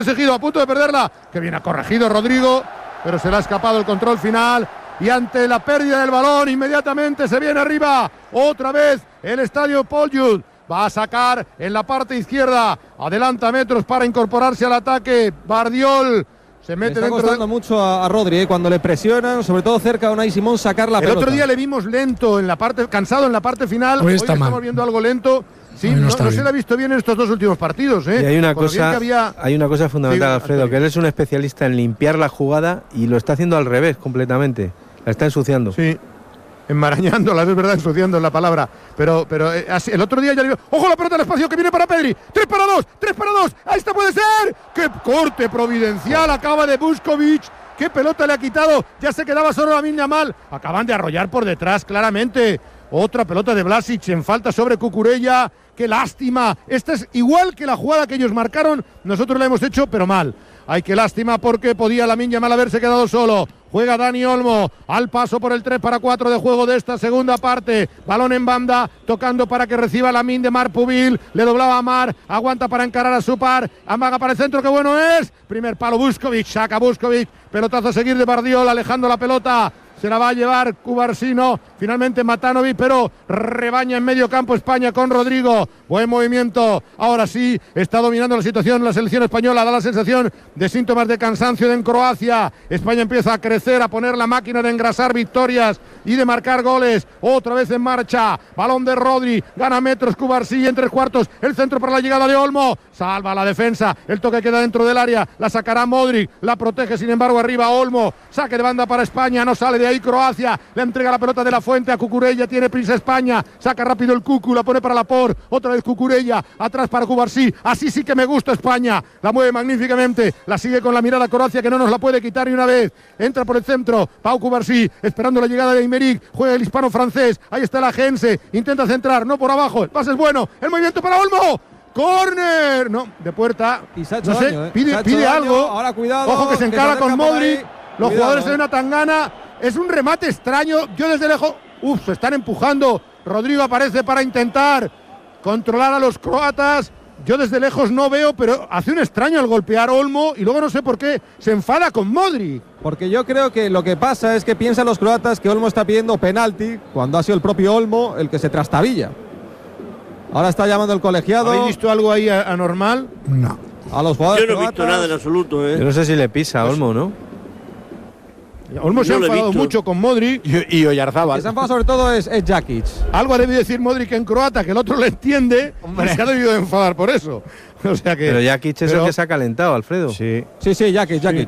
Seguido, a punto de perderla, que bien ha corregido Rodrigo, pero se le ha escapado el control final y ante la pérdida del balón inmediatamente se viene arriba otra vez el estadio Poljud. Va a sacar en la parte izquierda, adelanta metros para incorporarse al ataque. Bardiol se mete dentro. Está costando mucho a Rodri, cuando le presionan, sobre todo cerca de Unai Simón, sacar la pelota. El otro día le vimos lento en la parte, cansado en la parte final. Hoy estamos viendo algo lento. Sí, no se le ha visto bien en estos dos últimos partidos. Y hay una cosa fundamental, Alfredo, que él es un especialista en limpiar la jugada y lo está haciendo al revés completamente. La está ensuciando. Sí, enmarañándola, es verdad, ensuciando es la palabra. Pero el otro día ya le digo, ¡ojo la pelota al espacio que viene para Pedri! ¡3 para 2! ¡3 para 2! ¡Ahí está, puede ser! ¡Qué corte providencial acaba de Vuskovic! ¡Qué pelota le ha quitado! Ya se quedaba solo Lamine Yamal. Acaban de arrollar por detrás, claramente. Otra pelota de Vlasic en falta sobre Cucurella. ¡Qué lástima! Esta es igual que la jugada que ellos marcaron. Nosotros la hemos hecho, pero mal. ¡Ay, qué lástima! Porque podía Lamine Yamal haberse quedado solo. Juega Dani Olmo al paso por el 3 para 4 de juego de esta segunda parte. Balón en banda, tocando para que reciba Lamine de Marpubil. Le doblaba a Mar, aguanta para encarar a su par. Amaga para el centro, ¡qué bueno es! Primer palo Vuskovic, saca Vuskovic. Pelotazo a seguir de Bardiol, alejando la pelota. Se la va a llevar Cubarsino, finalmente Matanovic, pero rebaña en medio campo España con Rodrigo. Buen movimiento, ahora sí, está dominando la situación la selección española, da la sensación de síntomas de cansancio en Croacia. España empieza a crecer, a poner la máquina de engrasar victorias y de marcar goles. Otra vez en marcha, balón de Rodri, gana metros Cubarsí en 3/4, el centro para la llegada de Olmo, salva la defensa, el toque queda dentro del área, la sacará Modric, la protege sin embargo arriba Olmo, saque de banda para España, no sale de ahí Croacia, le entrega la pelota de la Fuente a Cucurella, tiene prisa España, saca rápido el Cucu, la pone para Laporte, otra vez Cucurella, atrás para Cubarsí, así sí que me gusta España, la mueve magníficamente, la sigue con la mirada Croacia que no nos la puede quitar ni una vez, entra por el centro, Pau Cubarsí, esperando la llegada de Aymeric, juega el hispano francés, ahí está la Gense, intenta centrar, no por abajo, el pase es bueno, el movimiento para Olmo, ¡córner! No, de puerta, y se ha hecho no sé, daño, pide algo, ahora cuidado, ojo que se encara con Modric, los cuidado, jugadores se ven a Tangana. Es un remate extraño, yo desde lejos, se están empujando, Rodrigo aparece para intentar controlar a los croatas, yo desde lejos no veo, pero hace un extraño al golpear Olmo y luego no sé por qué se enfada con Modric. Porque yo creo que lo que pasa es que piensan los croatas que Olmo está pidiendo penalti, cuando ha sido el propio Olmo el que se trastabilla. Ahora está llamando el colegiado. ¿Habéis visto algo ahí anormal? No. A los jugadores yo no he visto nada en absoluto, Yo no sé si le pisa a Olmo, ¿no? Olmo se ha enfadado mucho con Modric y Oyarzábal. El que se ha enfadado sobre todo es Jakic. Algo ha debido decir Modric en croata, que el otro le entiende, y se ha debido de enfadar por eso. O sea que, pero Jakic es el que se ha calentado, Alfredo. Sí, Jakic.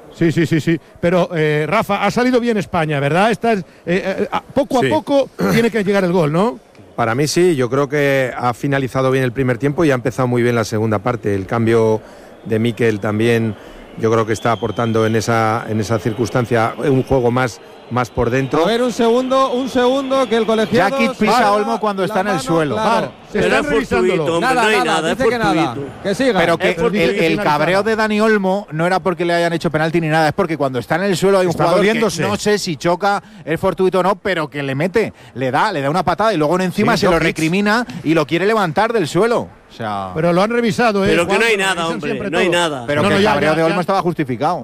Sí. Pero Rafa, ha salido bien España, ¿verdad? Poco a poco tiene que llegar el gol, ¿no? Para mí sí, yo creo que ha finalizado bien el primer tiempo y ha empezado muy bien la segunda parte. El cambio de Mikel también yo creo que está aportando en esa circunstancia un juego más por dentro. A ver, un segundo, que el colegiado… Jakic pisa a Olmo cuando está en el suelo. Claro. Se están revisándolo. Nada, dice que nada. Que siga. Pero que el cabreo de Dani Olmo no era porque le hayan hecho penalti ni nada, es porque cuando está en el suelo hay un jugador que no sé si choca, es fortuito o no, pero que le mete, le da una patada y luego encima se lo recrimina y lo quiere levantar del suelo. O sea, pero lo han revisado, Pero que no hay nada, hombre, no hay nada. Pero que el cabreo de Olmo estaba justificado.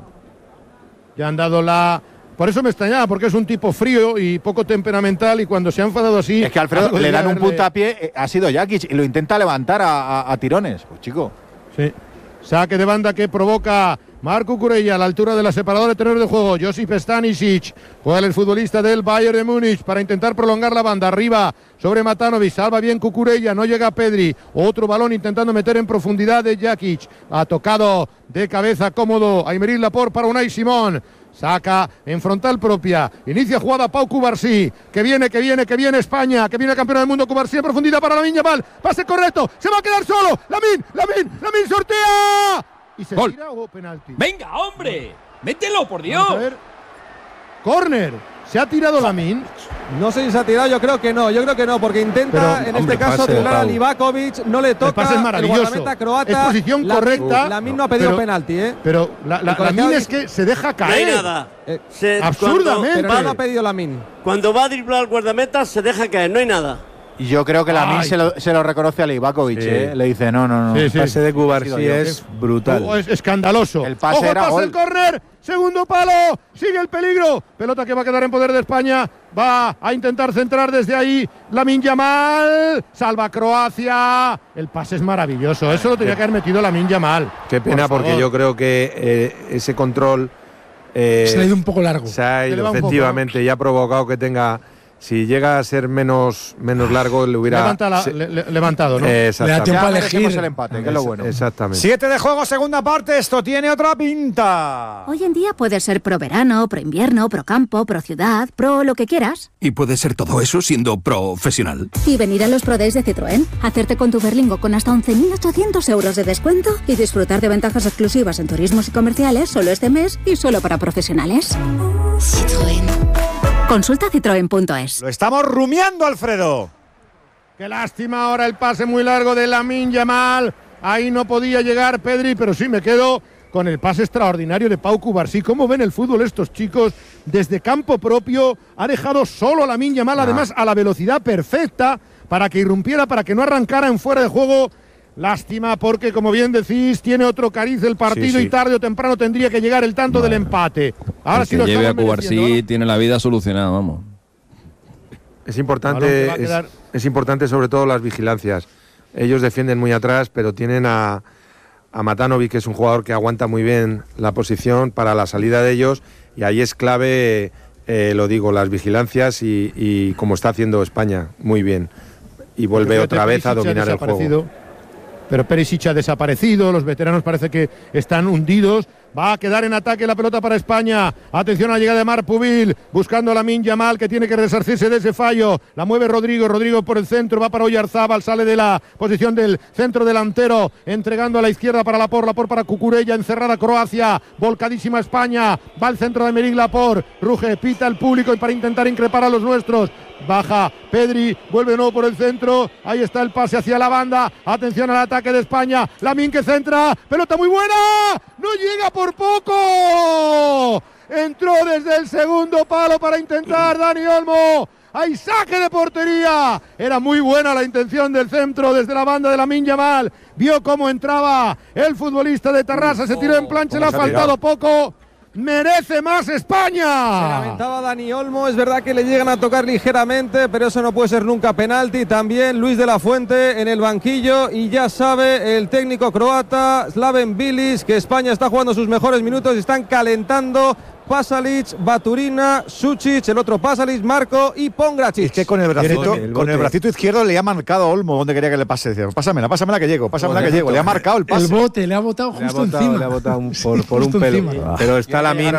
Ya han dado la… Por eso me extrañaba, porque es un tipo frío y poco temperamental y cuando se ha enfadado así… Es que Alfredo le dan un puntapié, ha sido Jakic y lo intenta levantar a tirones. Pues chico. Sí. Saque de banda que provoca Marco Cucurella a la altura de la separadora de terreno de juego. Josip Stanisic, juega el futbolista del Bayern de Múnich para intentar prolongar la banda. Arriba sobre Matanovic, salva bien Cucurella, no llega Pedri. Otro balón intentando meter en profundidad de Jakic. Ha tocado de cabeza cómodo Aymeric Laporte para Unai Simón. Saca en frontal propia, inicia jugada Pau Cubarsí, que viene España, que viene campeón del mundo Cubarsí en profundidad para Lamine Yamal, pase correcto, se va a quedar solo, Lamine sortea y se tira o penalti. Venga, hombre, mételo, por Dios. Vamos a ver. Córner, se ha tirado Lamine. No sé si se ha tirado, yo creo que no, porque intenta en este caso driblar a Livakovic, no le toca el guardameta croata. Es posición correcta. Lamine no ha pedido penalti, Pero Lamine es que se deja caer. No hay nada. Absurdamente. Pero no lo ha pedido Lamine. Cuando va a driblar al guardameta se deja caer, no hay nada. Y yo creo que Lamine se lo reconoce a Livakovic, le dice no. El pase de Cubarsí es brutal. Es escandaloso. El pase era gol. El córner, segundo palo, sigue el peligro. Pelota que va a quedar en poder de España. Va a intentar centrar desde ahí Lamine Yamal. Salva Croacia. El pase es maravilloso. Eso lo tenía que haber metido Lamine Yamal. Qué pena, porque yo creo que ese control se le ha ido un poco largo. Se ha ido efectivamente y ha provocado que tenga. Si llega a ser menos largo, le hubiera levantado, ¿no? Le da tiempo a elegir el empate, que es lo bueno. Exactamente. 7 de juego, segunda parte. Esto tiene otra pinta. Hoy en día puedes ser pro verano, pro invierno, pro campo, pro ciudad, pro lo que quieras. Y puedes ser todo eso siendo profesional. Y venir a los Pro Days de Citroën, hacerte con tu Berlingo con hasta 11.800 euros de descuento y disfrutar de ventajas exclusivas en turismos y comerciales solo este mes y solo para profesionales. Citroën. Consulta citroen.es. Lo estamos rumiando, Alfredo. Qué lástima ahora el pase muy largo de Lamine Yamal. Ahí no podía llegar Pedri, pero sí me quedo con el pase extraordinario de Pau Cubarsí. ¿Cómo ven el fútbol estos chicos? Desde campo propio ha dejado solo a Lamine Yamal, además a la velocidad perfecta para que irrumpiera, para que no arrancara en fuera de juego. Lástima porque, como bien decís, tiene otro cariz el partido y tarde o temprano tendría que llegar el tanto del empate. Ahora sí lo lleve a Cubarsí, ¿no? Tiene la vida solucionada, vamos. Es importante sobre todo las vigilancias. Ellos defienden muy atrás, pero tienen a Matanovic, que es un jugador que aguanta muy bien la posición para la salida de ellos, y ahí es clave, las vigilancias y como está haciendo España, muy bien. Y vuelve otra vez a dominar el juego. Pero Perisic ha desaparecido, los veteranos parece que están hundidos. Va a quedar en ataque la pelota para España. Atención a la llegada de Marc Pubil, buscando a Lamine Yamal, que tiene que resarcirse de ese fallo. La mueve Rodrigo por el centro, va para Oyarzábal, sale de la posición del centro delantero, entregando a la izquierda para Laporte para Cucurella, encerrada Croacia, volcadísima España, va al centro de Aymeric Laporte, ruge, pita el público y para intentar increpar a los nuestros. Baja Pedri, vuelve de nuevo por el centro, ahí está el pase hacia la banda, atención al ataque de España, Lamine que centra, pelota muy buena, no llega por poco, entró desde el segundo palo para intentar Dani Olmo, hay saque de portería, era muy buena la intención del centro desde la banda de Lamine Yamal, vio cómo entraba el futbolista de Tarrasa, se tiró en plancha, le ha faltado poco. ¡Merece más España! Se lamentaba Dani Olmo, es verdad que le llegan a tocar ligeramente, pero eso no puede ser nunca penalti. También Luis de la Fuente en el banquillo y ya sabe el técnico croata Slaven Bilic que España está jugando sus mejores minutos y están calentando. Pasalic, Baturina, Sučić, el otro Pasalic, Marco y Pongracic. Es que con el bracito izquierdo le ha marcado a Olmo donde quería que le pase. Decía, pásamela que llego. Le ha marcado el pase. El bote, le ha botado justo encima. Le ha botado por un pelo. Encima. Pero está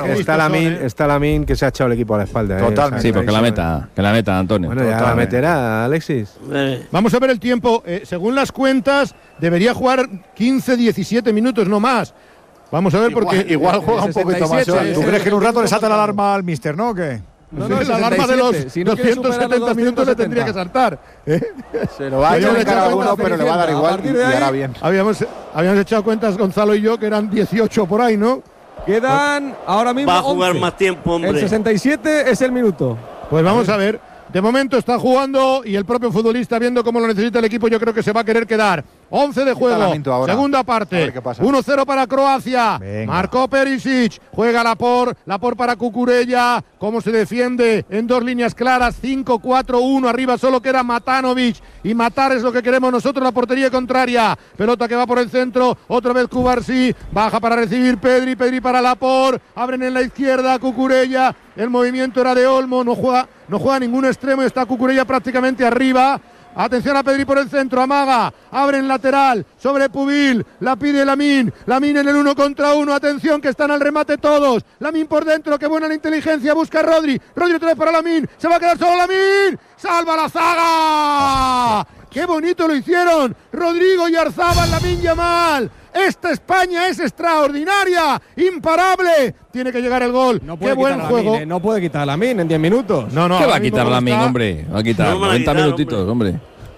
Lamine que se ha echado el equipo a la espalda. Totalmente. Sí, porque que la meta, Antonio. Bueno, ya la meterá, Alexis. Vamos a ver el tiempo. Según las cuentas, debería jugar 15-17 minutos, no más. Vamos a ver porque igual juega un poquito más. ¿Tú crees que en un rato le salta la alarma al míster, no? ¿Qué? No, la alarma de los 270 minutos le tendría que saltar. Se lo va a echar cada uno, pero le va a dar igual y hará bien. Habíamos echado cuentas, Gonzalo y yo, que eran 18 por ahí, ¿no? Quedan ahora mismo va a jugar 11. Más tiempo, hombre. El 67 es el minuto. Pues vamos a ver. De momento está jugando y el propio futbolista, viendo cómo lo necesita el equipo, yo creo que se va a querer quedar. 11 de juego, segunda parte, 1-0 para Croacia. Venga. Marcó Perisic, juega Laporte para Cucurella. Cómo se defiende en dos líneas claras, 5-4-1, arriba solo queda Matanovic. Y matar es lo que queremos nosotros, la portería contraria. Pelota que va por el centro, otra vez Cubarsí, baja para recibir Pedri para Laporte. Abren en la izquierda, Cucurella. El movimiento era de Olmo, no juega ningún extremo, está Cucurella prácticamente arriba. Atención a Pedri por el centro, amaga, abre en lateral, sobre Pubil, la pide Lamine en el 1 contra 1, atención que están al remate todos, Lamine por dentro, qué buena la inteligencia, busca a Rodri otra vez para Lamine, se va a quedar solo Lamine, salva la zaga, qué bonito lo hicieron, Rodrigo y Oyarzábal, Lamine Yamal. Esta España es extraordinaria, imparable. Tiene que llegar el gol. Qué buen juego. No puede quitar a Lamine en 10 minutos. ¿Qué va a quitar Lamine, hombre? Va a quitar 90 minutitos, hombre.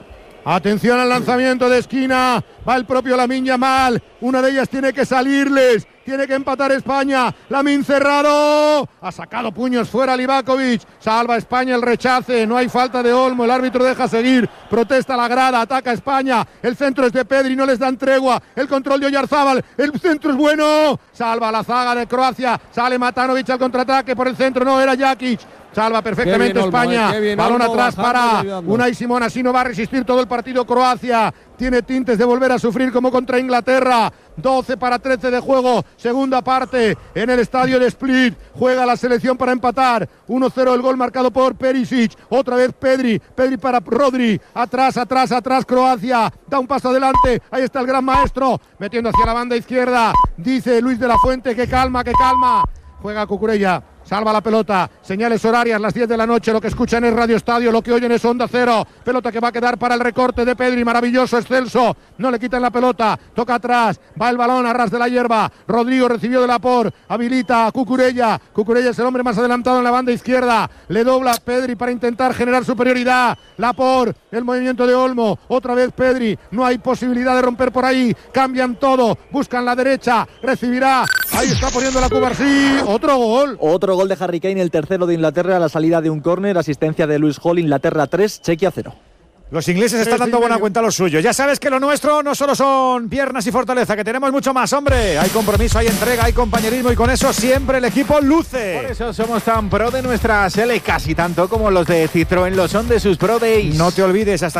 Atención al lanzamiento de esquina. Va el propio Lamine Yamal. Una de ellas tiene que salirles. Tiene que empatar España. Lamine cerrado. Ha sacado puños fuera Livakovic. Salva España el rechace. No hay falta de Olmo. El árbitro deja seguir. Protesta la grada. Ataca España. El centro es de Pedri. No les dan tregua. El control de Oyarzábal. El centro es bueno. Salva la zaga de Croacia. Sale Matanovic al contraataque por el centro. No, era Jakic. Salva perfectamente España. Balón atrás para Unai Simón. Así no va a resistir todo el partido Croacia. Tiene tintes de volver a sufrir como contra Inglaterra. 12:13 de juego. Segunda parte en el estadio de Split. Juega la selección para empatar. 1-0 el gol marcado por Perisic. Otra vez Pedri. Pedri para Rodri. Atrás Croacia. Da un paso adelante. Ahí está el gran maestro. Metiendo hacia la banda izquierda. Dice Luis de la Fuente que calma. Juega Cucurella. Salva la pelota, señales horarias, las 10 de la noche, lo que escuchan es Radio Estadio, lo que oyen es Onda Cero, pelota que va a quedar para el recorte de Pedri, maravilloso, excelso, no le quitan la pelota, toca atrás, va el balón a ras de la hierba, Rodrigo recibió de Laporte, habilita a Cucurella es el hombre más adelantado en la banda izquierda, le dobla Pedri para intentar generar superioridad, Laporte, el movimiento de Olmo, otra vez Pedri, no hay posibilidad de romper por ahí, cambian todo, buscan la derecha, recibirá, ahí está poniendo la Cubarsí, otro gol de Harry Kane, el tercero de Inglaterra a la salida de un córner, asistencia de Lewis Hall, Inglaterra 3, Chequia 0. Los ingleses están dando buena cuenta a lo suyo. Ya sabes que lo nuestro no solo son piernas y fortaleza, que tenemos mucho más, hombre. Hay compromiso, hay entrega, hay compañerismo y con eso siempre el equipo luce. Por eso somos tan pro de nuestra Sele, casi tanto como los de Citroën lo son de sus Pro Days. No te olvides, hasta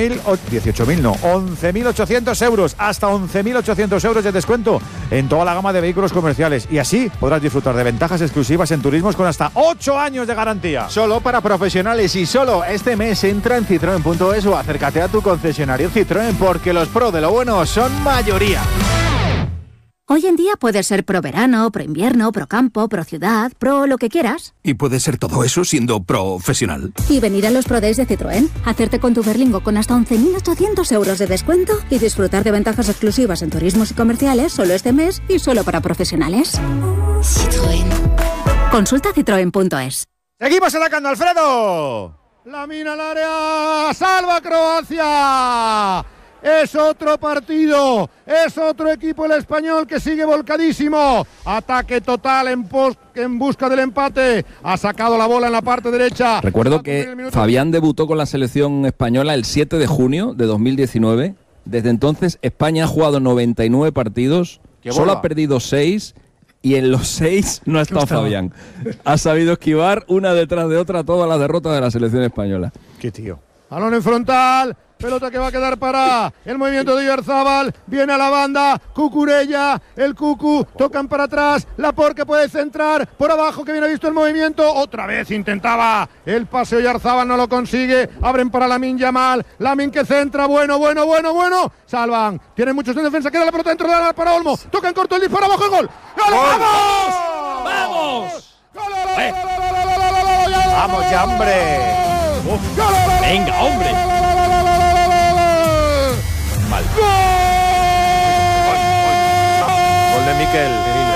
11.800 euros, hasta 11.800 euros de descuento en toda la gama de vehículos comerciales. Y así podrás disfrutar de ventajas exclusivas en turismos con hasta 8 años de garantía. Solo para profesionales y solo este mes entra en Citroën.es o acércate a tu concesionario Citroën porque los pro de lo bueno son mayoría. Hoy en día puedes ser pro verano, pro invierno, pro campo, pro ciudad, pro lo que quieras. Y puedes ser todo eso siendo profesional. Y venir a los Pro Days de Citroën, hacerte con tu Berlingo con hasta 11.800 euros de descuento y disfrutar de ventajas exclusivas en turismos y comerciales solo este mes y solo para profesionales. Citroën. Consulta citroen.es. Seguimos atacando, Alfredo. Lamine al área, salva Croacia. Es otro partido, es otro equipo el español que sigue volcadísimo. Ataque total en busca del empate. Ha sacado la bola en la parte derecha. Recuerdo que Fabián debutó con la selección española el 7 de junio de 2019. Desde entonces España ha jugado 99 partidos, solo ha perdido 6. Y en los 6 no ha estado Fabián. Ha sabido esquivar una detrás de otra todas las derrotas de la selección española. Qué tío. Balón en frontal. Pelota que va a quedar para el movimiento de Oyarzábal. Viene a la banda. Cucurella. El Cucu. Tocan para atrás. Laporte que puede centrar. Por abajo que viene visto el movimiento. Otra vez intentaba el pase Oyarzábal. No lo consigue. Abren para Lamine Yamal. Lamine que centra. Bueno. Salvan. Tienen muchos en defensa. Queda la pelota dentro de la para Olmo. Tocan corto el disparo. Abajo el gol. ¡Gol! ¡Vamos! ¡Vamos ya, hombre! ¡Venga, hombre! Mal. Gol de Mikel.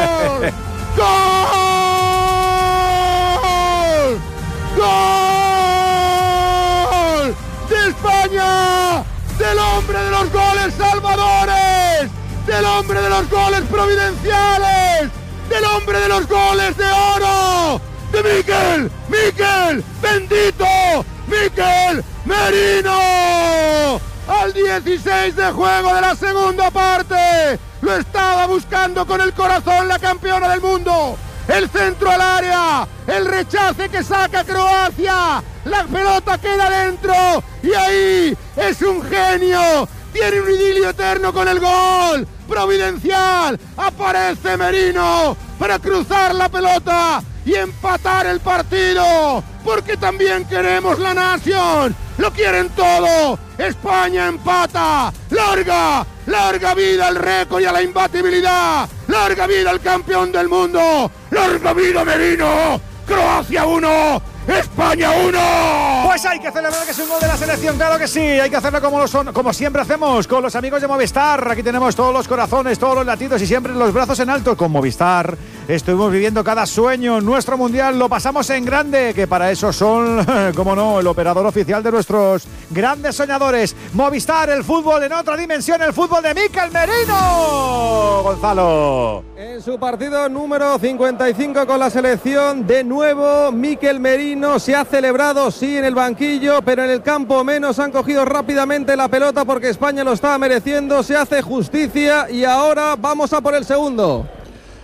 ¡Gol de España! ¡Del hombre de los goles salvadores! ¡Del hombre de los goles providenciales! ¡Del hombre de los goles de oro! ¡De Mikel! ¡Bendito! ¡Mikel Merino! Al 16 de juego de la segunda parte. Lo estaba buscando con el corazón la campeona del mundo. El centro al área. El rechace que saca Croacia. La pelota queda dentro. Y ahí es un genio. Tiene un idilio eterno con el gol. Providencial. Aparece Merino para cruzar la pelota y empatar el partido. Porque también queremos la nación. Lo quieren todo. España empata. Larga vida al récord y a la imbatibilidad. Larga vida al campeón del mundo. Larga vida Merino. Croacia 1. España 1. Pues hay que celebrar que es un gol de la selección, claro que sí. Hay que hacerlo como siempre hacemos con los amigos de Movistar. Aquí tenemos todos los corazones, todos los latidos y siempre los brazos en alto. Con Movistar estuvimos viviendo cada sueño. Nuestro mundial lo pasamos en grande, que para eso son, como no, el operador oficial de nuestros grandes soñadores. Movistar, el fútbol en otra dimensión, el fútbol de Mikel Merino. Gonzalo. En su partido número 55 con la selección, de nuevo Mikel Merino se ha celebrado, sí, en el banquillo, pero en el campo menos. Han cogido rápidamente la pelota porque España lo estaba mereciendo, se hace justicia y ahora vamos a por el segundo.